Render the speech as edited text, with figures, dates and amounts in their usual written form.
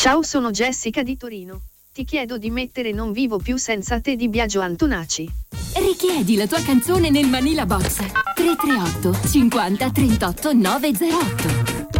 Ciao, sono Jessica di Torino. Ti chiedo di mettere Non vivo più senza te di Biagio Antonacci. Richiedi la tua canzone nel Manila Box 338 50 38 908.